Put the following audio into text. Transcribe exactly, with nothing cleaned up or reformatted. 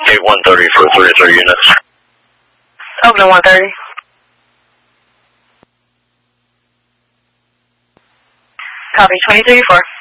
eight one thirty for three of three units. Open one thirty. Copy, twenty thirty-four.